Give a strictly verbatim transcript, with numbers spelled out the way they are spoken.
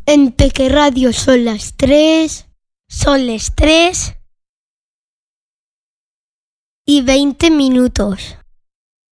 En Peque Radio son las tres. Son las tres y veinte minutos.